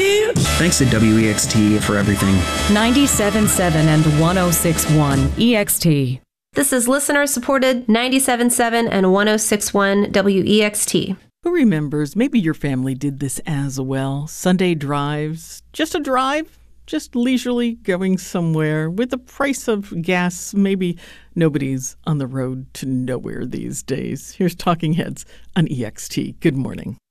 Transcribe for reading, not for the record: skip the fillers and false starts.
Thanks to WEXT for everything. 97.7 and 106.1 EXT. This is listener-supported 97.7 and 106.1 WEXT. Who remembers, maybe your family did this as well, Sunday drives, just a drive, just leisurely going somewhere. With the price of gas, maybe nobody's on the road to nowhere these days. Here's Talking Heads on EXT. Good morning.